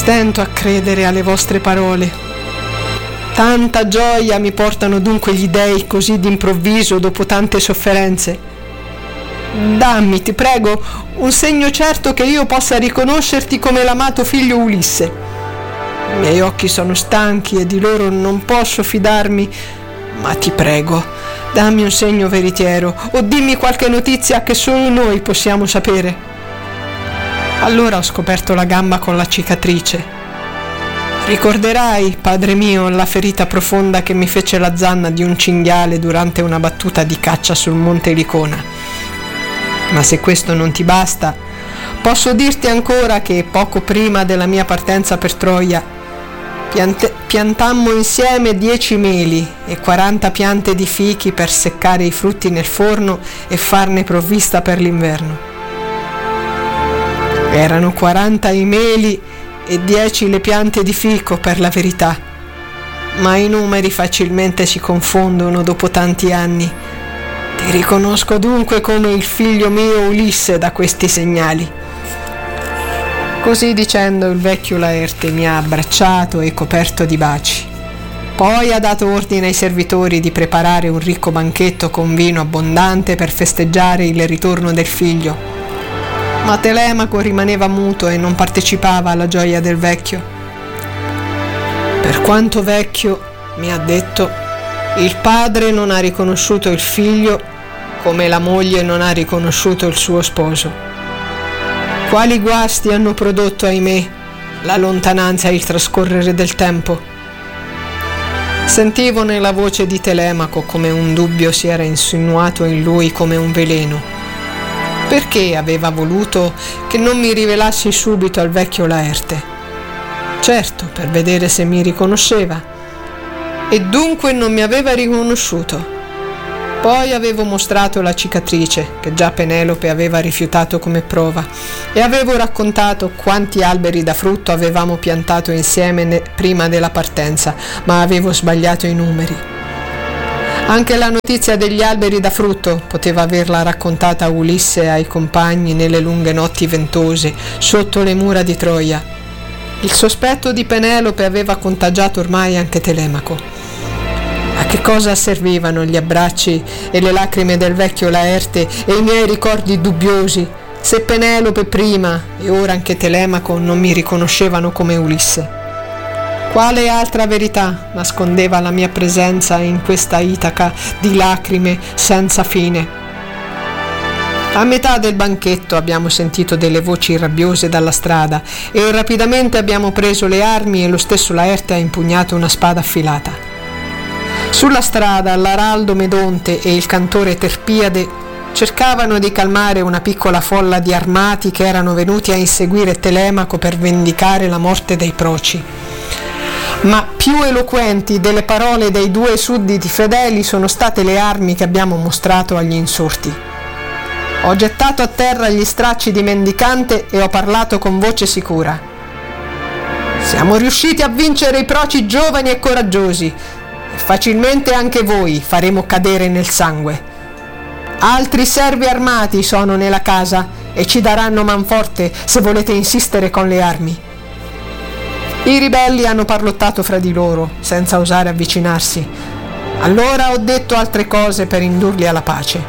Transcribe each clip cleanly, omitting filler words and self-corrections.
Stento a credere alle vostre parole. Tanta gioia mi portano dunque gli dei così d'improvviso dopo tante sofferenze. Dammi, ti prego, un segno certo che io possa riconoscerti come l'amato figlio Ulisse. I miei occhi sono stanchi e di loro non posso fidarmi, ma ti prego, dammi un segno veritiero o dimmi qualche notizia che solo noi possiamo sapere. Allora ho scoperto la gamba con la cicatrice. Ricorderai, padre mio, la ferita profonda che mi fece la zanna di un cinghiale durante una battuta di caccia sul monte Licona. Ma se questo non ti basta, posso dirti ancora che poco prima della mia partenza per Troia piantammo insieme 10 meli e 40 piante di fichi per seccare i frutti nel forno e farne provvista per l'inverno. Erano 40 i meli e 10 le piante di fico, per la verità, ma i numeri facilmente si confondono dopo tanti anni. Ti riconosco dunque come il figlio mio Ulisse da questi segnali. Così dicendo il vecchio Laerte mi ha abbracciato e coperto di baci. Poi ha dato ordine ai servitori di preparare un ricco banchetto con vino abbondante per festeggiare il ritorno del figlio. Ma Telemaco rimaneva muto e non partecipava alla gioia del vecchio. Per quanto vecchio, mi ha detto, il padre non ha riconosciuto il figlio come la moglie non ha riconosciuto il suo sposo. Quali guasti hanno prodotto, ahimè, la lontananza e il trascorrere del tempo? Sentivo nella voce di Telemaco come un dubbio si era insinuato in lui come un veleno. Perché aveva voluto che non mi rivelassi subito al vecchio Laerte? Certo, per vedere se mi riconosceva. E dunque non mi aveva riconosciuto. Poi avevo mostrato la cicatrice, che già Penelope aveva rifiutato come prova, e avevo raccontato quanti alberi da frutto avevamo piantato insieme prima della partenza, ma avevo sbagliato i numeri. Anche la notizia degli alberi da frutto poteva averla raccontata Ulisse ai compagni nelle lunghe notti ventose sotto le mura di Troia. Il sospetto di Penelope aveva contagiato ormai anche Telemaco. A che cosa servivano gli abbracci e le lacrime del vecchio Laerte e i miei ricordi dubbiosi se Penelope prima e ora anche Telemaco non mi riconoscevano come Ulisse? Quale altra verità nascondeva la mia presenza in questa Itaca di lacrime senza fine? A metà del banchetto abbiamo sentito delle voci rabbiose dalla strada e rapidamente abbiamo preso le armi e lo stesso Laerte ha impugnato una spada affilata. Sulla strada l'araldo Medonte e il cantore Terpiade cercavano di calmare una piccola folla di armati che erano venuti a inseguire Telemaco per vendicare la morte dei proci. Ma più eloquenti delle parole dei 2 sudditi fedeli sono state le armi che abbiamo mostrato agli insorti. Ho gettato a terra gli stracci di mendicante e ho parlato con voce sicura. Siamo riusciti a vincere i proci giovani e coraggiosi, e facilmente anche voi faremo cadere nel sangue. Altri servi armati sono nella casa e ci daranno manforte se volete insistere con le armi. I ribelli hanno parlottato fra di loro, senza osare avvicinarsi. Allora ho detto altre cose per indurli alla pace.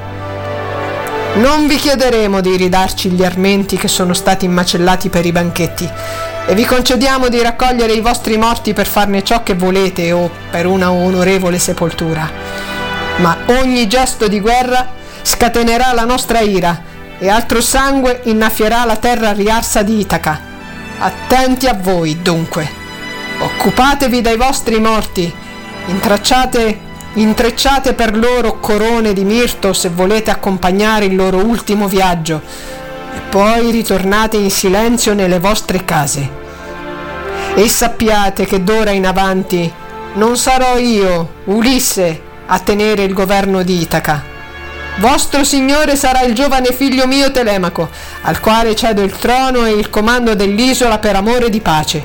Non vi chiederemo di ridarci gli armenti che sono stati macellati per i banchetti, e vi concediamo di raccogliere i vostri morti per farne ciò che volete o per una onorevole sepoltura. Ma ogni gesto di guerra scatenerà la nostra ira, e altro sangue innaffierà la terra riarsa di Itaca. Attenti a voi, dunque. Occupatevi dai vostri morti, intrecciate per loro corone di mirto se volete accompagnare il loro ultimo viaggio, e poi ritornate in silenzio nelle vostre case. E sappiate che d'ora in avanti non sarò io, Ulisse, a tenere il governo di Itaca. Vostro signore sarà il giovane figlio mio Telemaco, al quale cedo il trono e il comando dell'isola per amore di pace.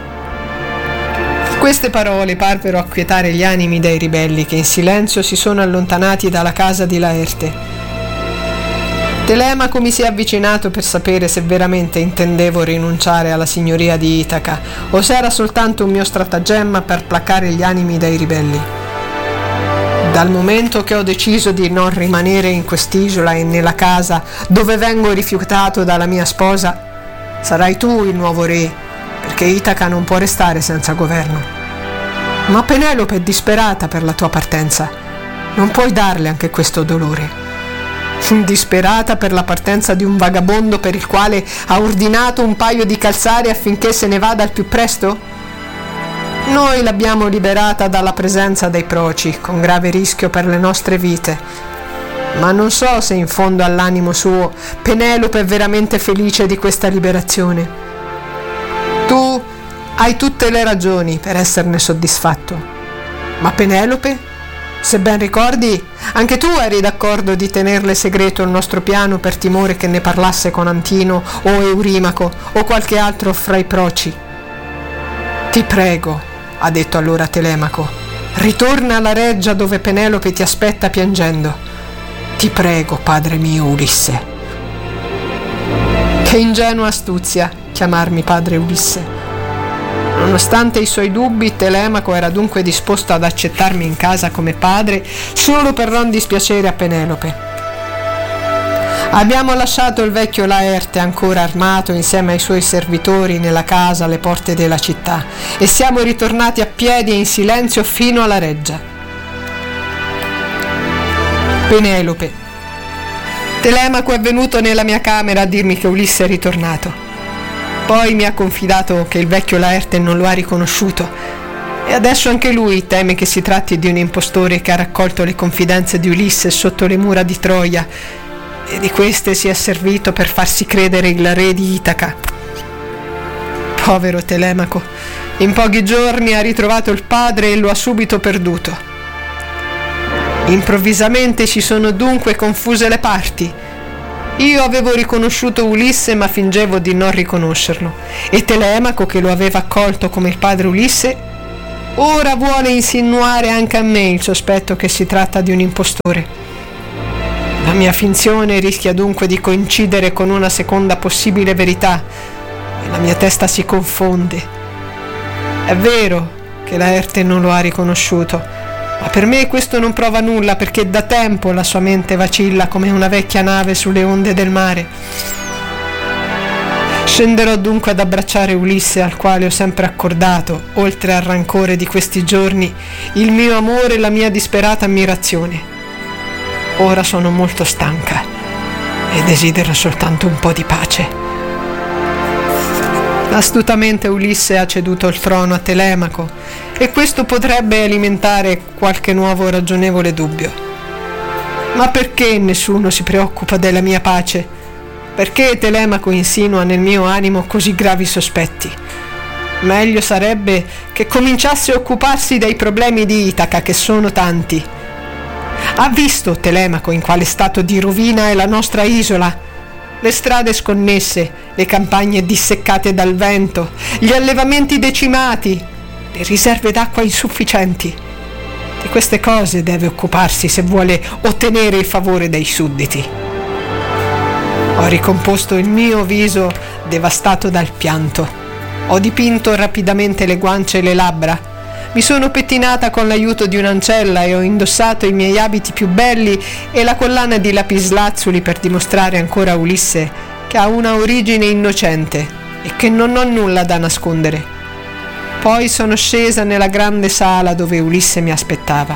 Queste parole parvero acquietare gli animi dei ribelli che in silenzio si sono allontanati dalla casa di Laerte. Telemaco mi si è avvicinato per sapere se veramente intendevo rinunciare alla signoria di Itaca o se era soltanto un mio stratagemma per placare gli animi dai ribelli. Dal momento che ho deciso di non rimanere in quest'isola e nella casa dove vengo rifiutato dalla mia sposa, sarai tu il nuovo re, perché Itaca non può restare senza governo. Ma Penelope è disperata per la tua partenza. Non puoi darle anche questo dolore. Disperata per la partenza di un vagabondo per il quale ha ordinato un paio di calzari affinché se ne vada al più presto? Noi l'abbiamo liberata dalla presenza dei proci, con grave rischio per le nostre vite. Ma non so se in fondo all'animo suo Penelope è veramente felice di questa liberazione. Tu hai tutte le ragioni per esserne soddisfatto. Ma Penelope? Se ben ricordi, anche tu eri d'accordo di tenerle segreto il nostro piano per timore che ne parlasse con Antino o Eurimaco o qualche altro fra i proci. Ti prego, ha detto allora Telemaco, ritorna alla reggia dove Penelope ti aspetta piangendo. Ti prego, padre mio Ulisse. Che ingenua astuzia chiamarmi padre Ulisse. Nonostante i suoi dubbi, Telemaco era dunque disposto ad accettarmi in casa come padre solo per non dispiacere a Penelope. Abbiamo lasciato il vecchio Laerte ancora armato insieme ai suoi servitori nella casa alle porte della città e siamo ritornati a piedi e in silenzio fino alla reggia. Penelope. Telemaco è venuto nella mia camera a dirmi che Ulisse è ritornato. Poi mi ha confidato che il vecchio Laerte non lo ha riconosciuto e adesso anche lui teme che si tratti di un impostore che ha raccolto le confidenze di Ulisse sotto le mura di Troia e di queste si è servito per farsi credere il re di Itaca. Povero Telemaco, in pochi giorni ha ritrovato il padre e lo ha subito perduto. Improvvisamente si sono dunque confuse le parti. Io avevo riconosciuto Ulisse ma fingevo di non riconoscerlo e Telemaco, che lo aveva accolto come il padre Ulisse, ora vuole insinuare anche a me il sospetto che si tratta di un impostore. La mia finzione rischia dunque di coincidere con una seconda possibile verità e la mia testa si confonde. È vero che Laerte non lo ha riconosciuto, ma per me questo non prova nulla perché da tempo la sua mente vacilla come una vecchia nave sulle onde del mare. Scenderò dunque ad abbracciare Ulisse, al quale ho sempre accordato, oltre al rancore di questi giorni, il mio amore e la mia disperata ammirazione. Ora sono molto stanca e desidero soltanto un po' di pace. Astutamente Ulisse ha ceduto il trono a Telemaco e questo potrebbe alimentare qualche nuovo ragionevole dubbio. Ma perché nessuno si preoccupa della mia pace? Perché Telemaco insinua nel mio animo così gravi sospetti? Meglio sarebbe che cominciasse a occuparsi dei problemi di Itaca, che sono tanti. Ha visto Telemaco in quale stato di rovina è la nostra isola? Le strade sconnesse, le campagne disseccate dal vento, gli allevamenti decimati, le riserve d'acqua insufficienti. Di queste cose deve occuparsi se vuole ottenere il favore dei sudditi. Ho ricomposto il mio viso devastato dal pianto. Ho dipinto rapidamente le guance e le labbra. Mi sono pettinata con l'aiuto di un'ancella e ho indossato i miei abiti più belli e la collana di lapislazzuli per dimostrare ancora a Ulisse che ha una origine innocente e che non ho nulla da nascondere. Poi sono scesa nella grande sala dove Ulisse mi aspettava.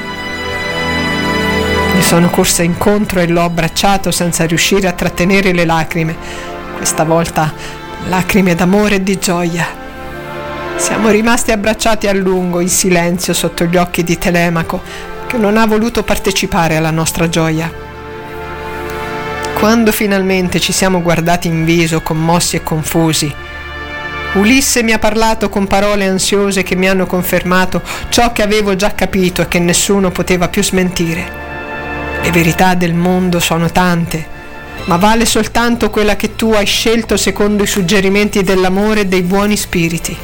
Gli sono corsa incontro e l'ho abbracciato senza riuscire a trattenere le lacrime, questa volta lacrime d'amore e di gioia. Siamo rimasti abbracciati a lungo, in silenzio, sotto gli occhi di Telemaco, che non ha voluto partecipare alla nostra gioia. Quando finalmente ci siamo guardati in viso, commossi e confusi, Ulisse mi ha parlato con parole ansiose che mi hanno confermato ciò che avevo già capito e che nessuno poteva più smentire. Le verità del mondo sono tante, ma vale soltanto quella che tu hai scelto secondo i suggerimenti dell'amore e dei buoni spiriti.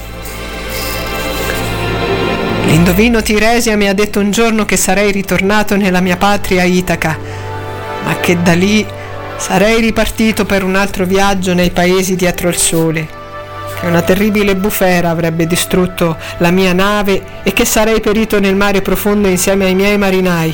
L'indovino Tiresia mi ha detto un giorno che sarei ritornato nella mia patria Itaca, ma che da lì sarei ripartito per un altro viaggio nei paesi dietro il sole, che una terribile bufera avrebbe distrutto la mia nave e che sarei perito nel mare profondo insieme ai miei marinai.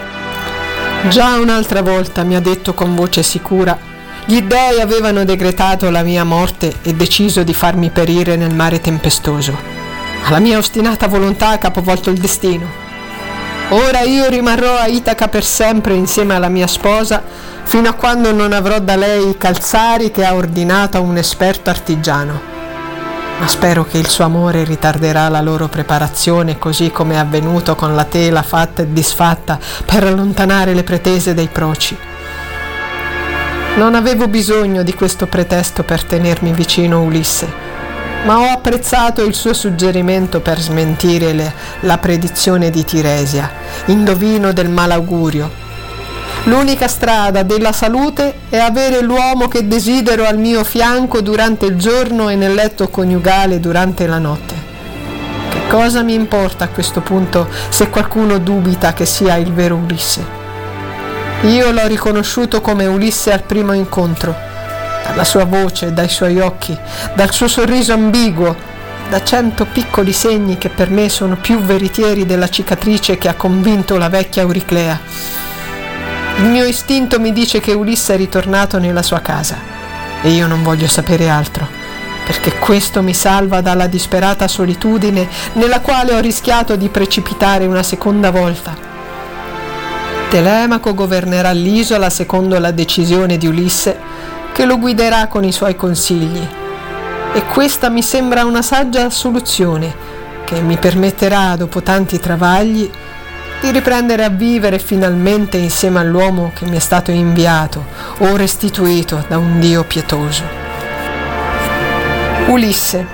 Già un'altra volta mi ha detto con voce sicura: gli dèi avevano decretato la mia morte e deciso di farmi perire nel mare tempestoso. Alla mia ostinata volontà ha capovolto il destino. Ora io rimarrò a Itaca per sempre insieme alla mia sposa, fino a quando non avrò da lei i calzari che ha ordinato a un esperto artigiano. Ma spero che il suo amore ritarderà la loro preparazione, così come è avvenuto con la tela fatta e disfatta per allontanare le pretese dei proci. Non avevo bisogno di questo pretesto per tenermi vicino Ulisse, ma ho apprezzato il suo suggerimento per smentire la predizione di Tiresia, indovino del malaugurio. L'unica strada della salute è avere l'uomo che desidero al mio fianco durante il giorno e nel letto coniugale durante la notte. Che cosa mi importa a questo punto se qualcuno dubita che sia il vero Ulisse? Io l'ho riconosciuto come Ulisse al primo incontro, dalla sua voce, dai suoi occhi, dal suo sorriso ambiguo, da 100 piccoli segni che per me sono più veritieri della cicatrice che ha convinto la vecchia Euriclea. Il mio istinto mi dice che Ulisse è ritornato nella sua casa e io non voglio sapere altro, perché questo mi salva dalla disperata solitudine nella quale ho rischiato di precipitare una seconda volta. Telemaco governerà l'isola secondo la decisione di Ulisse, che lo guiderà con i suoi consigli, e questa mi sembra una saggia soluzione che mi permetterà, dopo tanti travagli, di riprendere a vivere finalmente insieme all'uomo che mi è stato inviato o restituito da un Dio pietoso. Ulisse.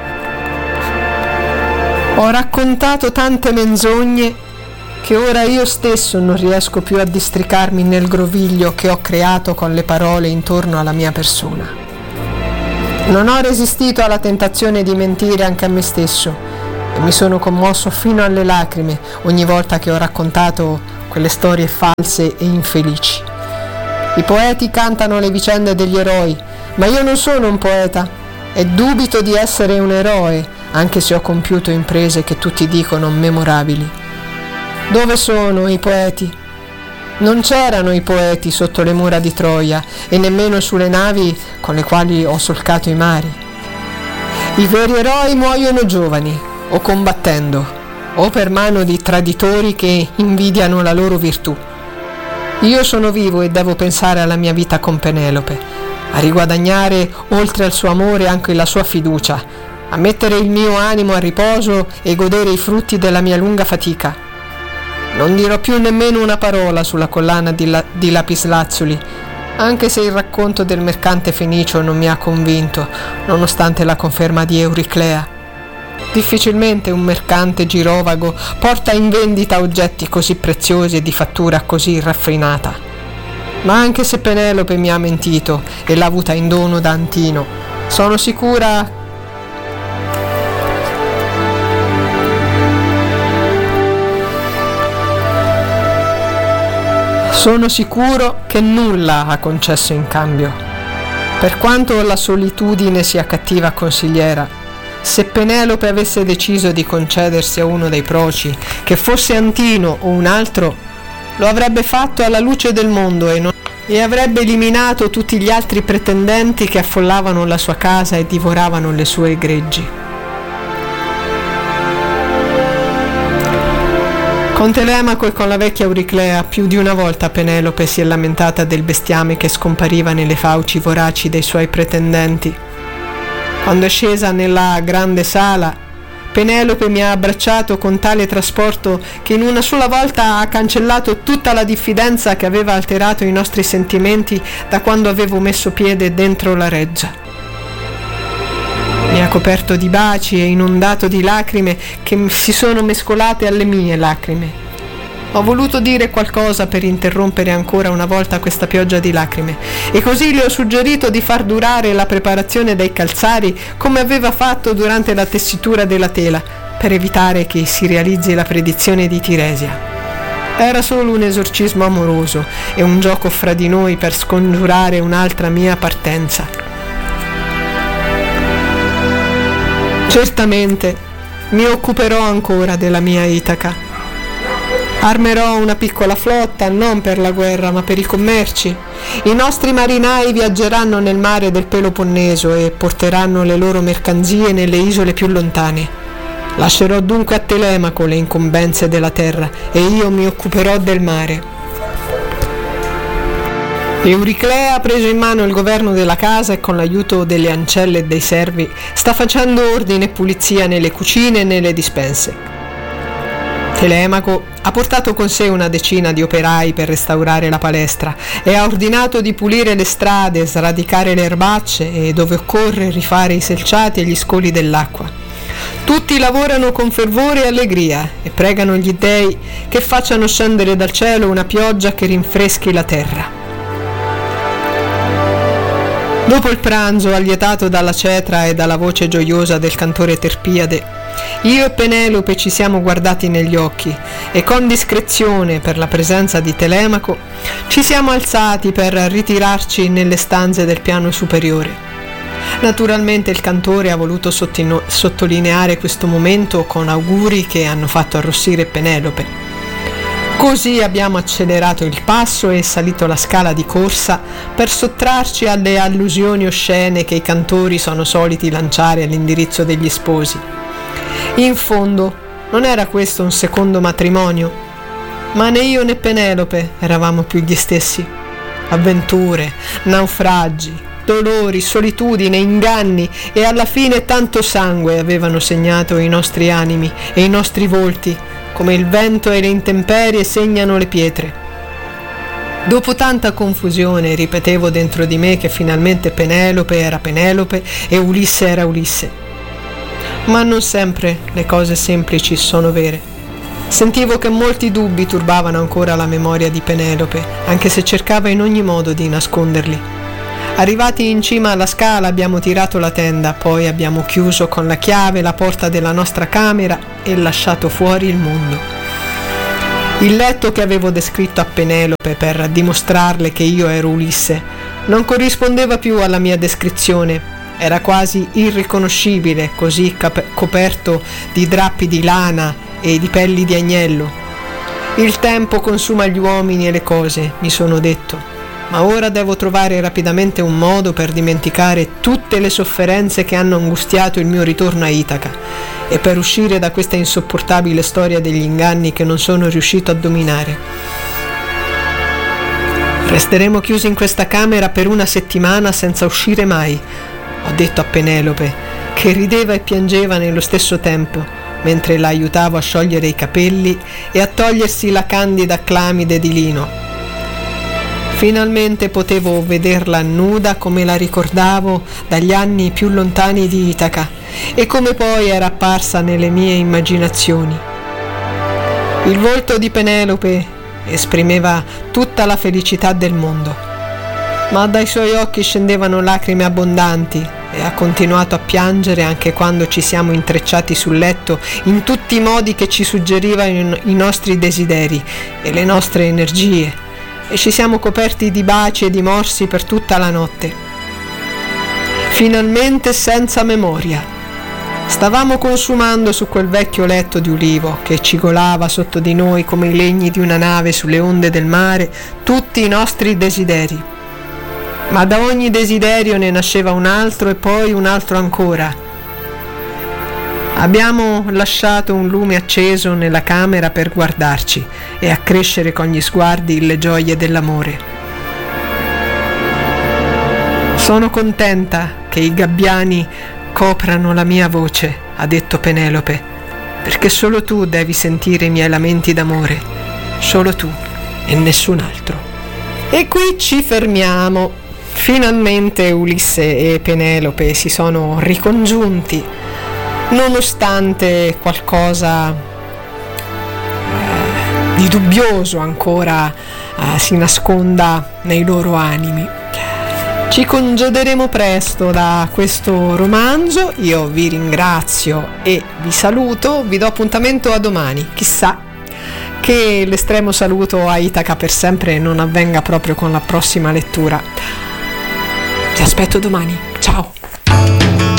Ho raccontato tante menzogne che ora io stesso non riesco più a districarmi nel groviglio che ho creato con le parole intorno alla mia persona. Non ho resistito alla tentazione di mentire anche a me stesso e mi sono commosso fino alle lacrime ogni volta che ho raccontato quelle storie false e infelici. I poeti cantano le vicende degli eroi, ma io non sono un poeta e dubito di essere un eroe, anche se ho compiuto imprese che tutti dicono memorabili. Dove sono i poeti? Non c'erano i poeti sotto le mura di Troia e nemmeno sulle navi con le quali ho solcato i mari. I veri eroi muoiono giovani, o combattendo, o per mano di traditori che invidiano la loro virtù. Io sono vivo e devo pensare alla mia vita con Penelope, a riguadagnare oltre al suo amore anche la sua fiducia, a mettere il mio animo a riposo e godere i frutti della mia lunga fatica. Non dirò più nemmeno una parola sulla collana di lapislazzuli, anche se il racconto del mercante fenicio non mi ha convinto, nonostante la conferma di Euriclea. Difficilmente un mercante girovago porta in vendita oggetti così preziosi e di fattura così raffinata. Ma anche se Penelope mi ha mentito e l'ha avuta in dono da Antino, sono sicuro che nulla ha concesso in cambio. Per quanto la solitudine sia cattiva consigliera, se Penelope avesse deciso di concedersi a uno dei proci, che fosse Antino o un altro, lo avrebbe fatto alla luce del mondo e avrebbe eliminato tutti gli altri pretendenti che affollavano la sua casa e divoravano le sue greggi. Con Telemaco e con la vecchia Euriclea più di una volta Penelope si è lamentata del bestiame che scompariva nelle fauci voraci dei suoi pretendenti. Quando è scesa nella grande sala, Penelope mi ha abbracciato con tale trasporto che in una sola volta ha cancellato tutta la diffidenza che aveva alterato i nostri sentimenti da quando avevo messo piede dentro la reggia. Mi ha coperto di baci e inondato di lacrime che si sono mescolate alle mie lacrime. Ho voluto dire qualcosa per interrompere ancora una volta questa pioggia di lacrime e così le ho suggerito di far durare la preparazione dei calzari come aveva fatto durante la tessitura della tela, per evitare che si realizzi la predizione di Tiresia. Era solo un esorcismo amoroso e un gioco fra di noi per scongiurare un'altra mia partenza. Certamente mi occuperò ancora della mia Itaca. Armerò una piccola flotta non per la guerra ma per i commerci. I nostri marinai viaggeranno nel mare del Peloponneso e porteranno le loro mercanzie nelle isole più lontane. Lascerò dunque a Telemaco le incombenze della terra e io mi occuperò del mare. Euriclea ha preso in mano il governo della casa e con l'aiuto delle ancelle e dei servi sta facendo ordine e pulizia nelle cucine e nelle dispense. Telemaco ha portato con sé una decina di operai per restaurare la palestra e ha ordinato di pulire le strade, sradicare le erbacce e, dove occorre, rifare i selciati e gli scoli dell'acqua. Tutti lavorano con fervore e allegria e pregano gli dèi che facciano scendere dal cielo una pioggia che rinfreschi la terra. Dopo il pranzo, allietato dalla cetra e dalla voce gioiosa del cantore Terpiade, io e Penelope ci siamo guardati negli occhi e con discrezione, per la presenza di Telemaco, ci siamo alzati per ritirarci nelle stanze del piano superiore. Naturalmente il cantore ha voluto sottolineare questo momento con auguri che hanno fatto arrossire Penelope. Così abbiamo accelerato il passo e salito la scala di corsa per sottrarci alle allusioni oscene che i cantori sono soliti lanciare all'indirizzo degli sposi. In fondo, non era questo un secondo matrimonio, ma né io né Penelope eravamo più gli stessi. Avventure, naufragi, dolori, solitudine, inganni e alla fine tanto sangue avevano segnato i nostri animi e i nostri volti, come il vento e le intemperie segnano le pietre. Dopo tanta confusione ripetevo dentro di me che finalmente Penelope era Penelope e Ulisse era Ulisse. Ma non sempre le cose semplici sono vere. Sentivo che molti dubbi turbavano ancora la memoria di Penelope, anche se cercava in ogni modo di nasconderli. Arrivati in cima alla scala abbiamo tirato la tenda, poi abbiamo chiuso con la chiave la porta della nostra camera e lasciato fuori il mondo. Il letto che avevo descritto a Penelope per dimostrarle che io ero Ulisse non corrispondeva più alla mia descrizione. Era quasi irriconoscibile, così coperto di drappi di lana e di pelli di agnello. Il tempo consuma gli uomini e le cose, mi sono detto. Ma ora devo trovare rapidamente un modo per dimenticare tutte le sofferenze che hanno angustiato il mio ritorno a Itaca e per uscire da questa insopportabile storia degli inganni che non sono riuscito a dominare. Resteremo chiusi in questa camera per 1 settimana senza uscire mai, ho detto a Penelope, che rideva e piangeva nello stesso tempo, mentre la aiutavo a sciogliere i capelli e a togliersi la candida clamide di lino. Finalmente potevo vederla nuda come la ricordavo dagli anni più lontani di Itaca e come poi era apparsa nelle mie immaginazioni. Il volto di Penelope esprimeva tutta la felicità del mondo, ma dai suoi occhi scendevano lacrime abbondanti e ha continuato a piangere anche quando ci siamo intrecciati sul letto in tutti i modi che ci suggerivano i nostri desideri e le nostre energie. E ci siamo coperti di baci e di morsi per tutta la notte. Finalmente senza memoria. Stavamo consumando su quel vecchio letto di ulivo che cigolava sotto di noi come i legni di una nave sulle onde del mare tutti i nostri desideri. Ma da ogni desiderio ne nasceva un altro e poi un altro ancora. Abbiamo lasciato un lume acceso nella camera per guardarci e accrescere con gli sguardi le gioie dell'amore. Sono contenta che i gabbiani coprano la mia voce, ha detto Penelope, perché solo tu devi sentire i miei lamenti d'amore, solo tu e nessun altro. E qui ci fermiamo. Finalmente Ulisse e Penelope si sono ricongiunti, nonostante qualcosa di dubbioso ancora si nasconda nei loro animi. Ci congederemo presto da questo romanzo, io vi ringrazio e vi saluto, vi do appuntamento a domani, chissà che l'estremo saluto a Itaca per sempre non avvenga proprio con la prossima lettura. Ti aspetto domani, ciao!